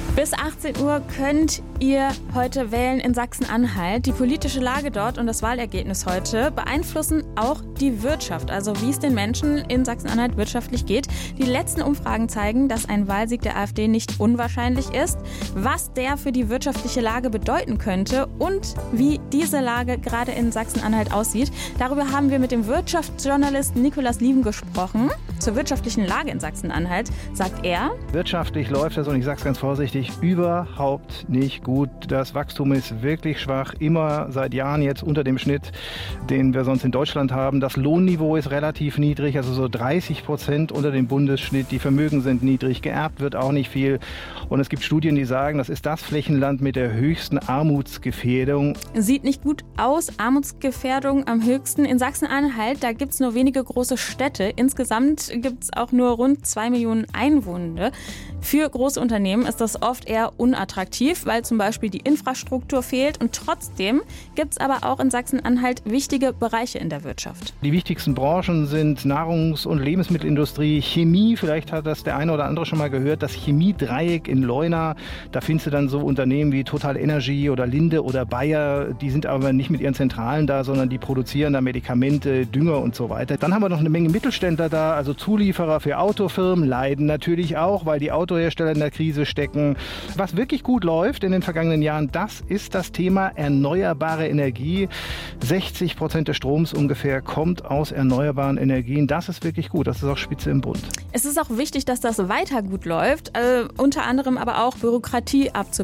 Bis 18 Uhr könnt ihr heute wählen in Sachsen-Anhalt. Die politische Lage dort und das Wahlergebnis heute beeinflussen auch die Wirtschaft, also wie es den Menschen in Sachsen-Anhalt wirtschaftlich geht. Die letzten Umfragen zeigen, dass ein Wahlsieg der AfD nicht unwahrscheinlich ist, was der für die wirtschaftliche Lage bedeuten könnte und wie diese Lage gerade in Sachsen-Anhalt aussieht. Darüber haben wir mit dem Wirtschaftsjournalisten Nikolaus Lieven gesprochen. Zur wirtschaftlichen Lage in Sachsen-Anhalt sagt er: Wirtschaftlich läuft es, und ich sage es ganz vorsichtig, überhaupt nicht gut. Das Wachstum ist wirklich schwach, immer seit Jahren jetzt unter dem Schnitt, den wir sonst in Deutschland haben. Das Lohnniveau ist relativ niedrig, also so 30% unter dem Bundesschnitt. Die Vermögen sind niedrig, geerbt wird auch nicht viel. Und es gibt Studien, die sagen, das ist das Flächenland mit der höchsten Armutsgefährdung. Sieht nicht gut aus, Armutsgefährdung am höchsten. In Sachsen-Anhalt, da gibt es nur wenige große Städte. Insgesamt gibt es auch nur rund 2 Millionen Einwohner. Für große Unternehmen ist das oft eher unattraktiv, weil zum Beispiel die Infrastruktur fehlt. Und trotzdem gibt es aber auch in Sachsen-Anhalt wichtige Bereiche in der Wirtschaft. Die wichtigsten Branchen sind Nahrungs- und Lebensmittelindustrie, Chemie. Vielleicht hat das der eine oder andere schon mal gehört. Das Chemiedreieck in Leuna. Da findest du dann so Unternehmen wie Total Energy oder Linde oder Bayer. Die sind aber nicht mit ihren Zentralen da, sondern die produzieren da Medikamente, Dünger und so weiter. Dann haben wir noch eine Menge Mittelständler da, also Zulieferer für Autofirmen, leiden natürlich auch, weil die Autohersteller in der Krise stecken. Was wirklich gut läuft in den vergangenen Jahren, das ist das Thema erneuerbare Energie. 60% des Stroms ungefähr kommt aus erneuerbaren Energien. Das ist wirklich gut. Das ist auch Spitze im Bund. Es ist auch wichtig, dass das weiter gut läuft, unter anderem aber auch Bürokratie abzubauen.